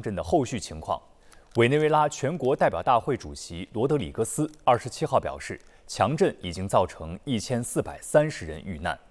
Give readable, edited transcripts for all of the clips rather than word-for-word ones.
震的后续情况。委内瑞拉全国代表大会主席罗德里戈斯27号表示，强震已经造成1430人遇难。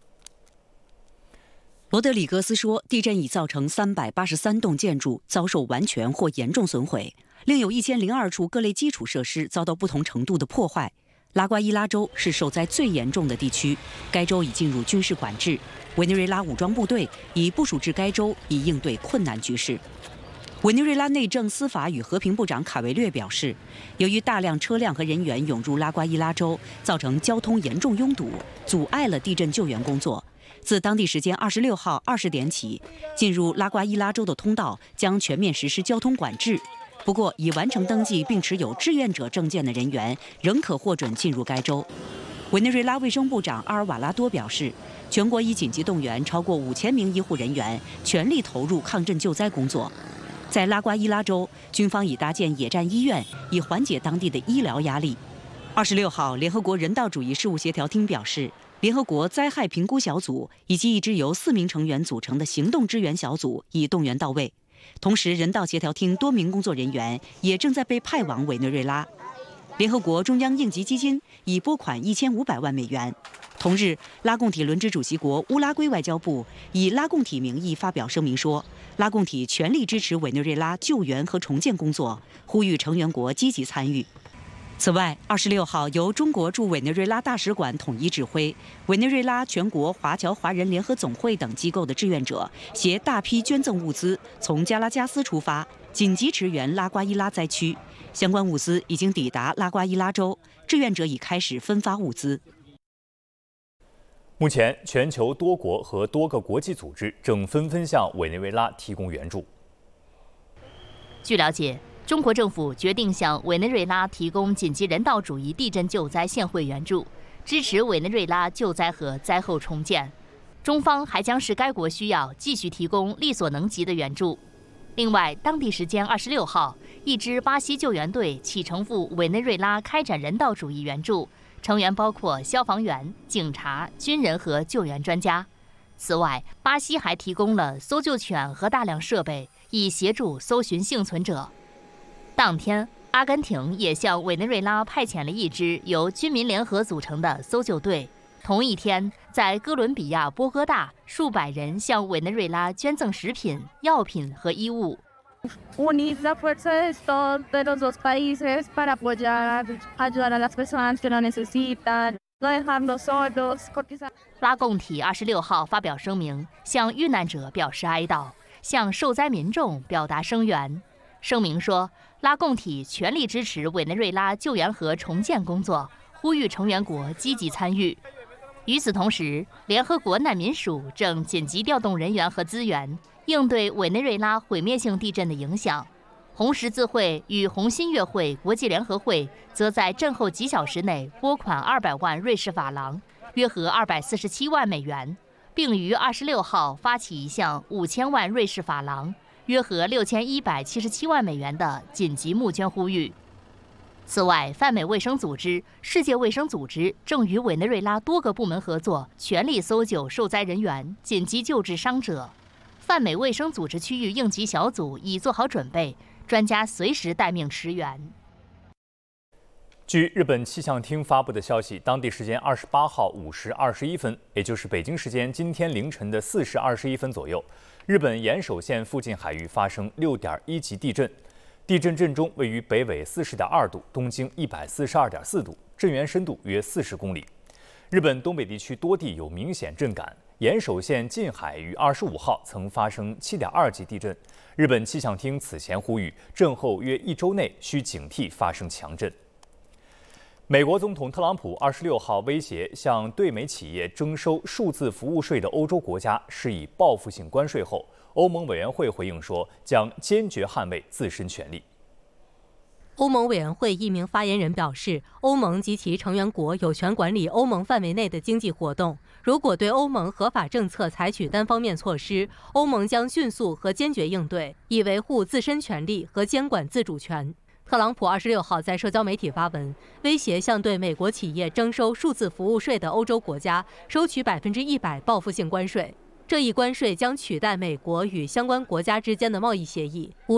罗德里戈斯说，地震已造成383栋建筑遭受完全或严重损毁，另有1002处各类基础设施遭到不同程度的破坏。拉瓜伊拉州是受灾最严重的地区，该州已进入军事管制，委内瑞拉武装部队已部署至该州，以应对困难局势。委内瑞拉内政、司法与和平部长卡维略表示，由于大量车辆和人员涌入拉瓜伊拉州，造成交通严重拥堵，阻碍了地震救援工作。自当地时间26号20点起，进入拉瓜伊拉州的通道将全面实施交通管制。不过，已完成登记并持有志愿者证件的人员仍可获准进入该州。委内瑞拉卫生部长阿尔瓦拉多表示，全国已紧急动员超过5000名医护人员，全力投入抗震救灾工作。在拉瓜伊拉州，军方已搭建野战医院，以缓解当地的医疗压力。26号，联合国人道主义事务协调厅表示，联合国灾害评估小组以及一支由4名成员组成的行动支援小组已动员到位。同时，人道协调厅多名工作人员也正在被派往委内瑞拉。联合国中央应急基金已拨款1500万美元。同日，拉贡体轮值主席国乌拉圭外交部以拉贡体名义发表声明说，拉贡体全力支持委内瑞拉救援和重建工作，呼吁成员国积极参与。此外，26号由中国驻委内瑞拉大使馆统一指挥，委内瑞拉全国华侨华人联合总会等机构的志愿者携大批捐赠物资从加拉加斯出发，紧急驰援拉瓜伊拉灾区。相关物资已经抵达拉瓜伊拉州，志愿者已开始分发物资。 目前，全球多国和多个国际组织正纷纷向委内瑞拉提供援助。 据了解，中国政府决定向委内瑞拉提供紧急人道主义地震救灾现汇援助，支持委内瑞拉救灾和灾后重建。中方还将视该国需要，继续提供力所能及的援助。另外，当地时间26号，一支巴西救援队启程赴委内瑞拉开展人道主义援助，成员包括消防员、警察、军人和救援专家。此外，巴西还提供了搜救犬和大量设备，以协助搜寻幸存者。当天，阿根廷也向委内瑞拉派遣了一支由军民联合组成的搜救队。同一天，在哥伦比亚波哥大，数百人向委内瑞拉捐赠食品、药品和衣物。 unir la fuerza de los dos países para apoyar, ayudar a las personas que lo necesitan, no dejarlos solos. 拉贡体26号发表声明，向遇难者表示哀悼，向受灾民众表达声援。声明说，拉贡体全力支持委内瑞拉救援和重建工作，呼吁成员国积极参与。与此同时，联合国难民署正紧急调动人员和资源，应对委内瑞拉毁灭性地震的影响。红十字会与红新月会国际联合会则在震后几小时内拨款200万瑞士法郎，约合247万美元，并于26号发起一项5000万瑞士法郎，约合6177万美元的紧急募捐呼吁。此外，泛美卫生组织、世界卫生组织正与委内瑞拉多个部门合作，全力搜救受灾人员，紧急救治伤者。泛美卫生组织区域应急小组已做好准备，专家随时待命驰援。 据日本气象厅发布的消息，当地时间28号5时21分，也就是北京时间今天凌晨的4时21分左右，日本岩手县附近海域发生6.1级地震。地震震中位于北纬40.2度，东经142.4度，震源深度约40公里。日本东北地区多地有明显震感，岩手县近海于25号曾发生7.2级地震。日本气象厅此前呼吁，震后约1周内需警惕发生强震。美国总统特朗普26号威胁向对美企业征收数字服务税的欧洲国家施以报复性关税后，欧盟委员会回应说，将坚决捍卫自身权利。 欧盟委员会一名发言人表示，欧盟及其成员国有权管理欧盟范围内的经济活动。如果对欧盟合法政策采取单方面措施，欧盟将迅速和坚决应对，以维护自身权利和监管自主权。特朗普26号在社交媒体发文，威胁向对美国企业征收数字服务税的欧洲国家收取100%报复性关税。这一关税将取代美国与相关国家之间的贸易协议。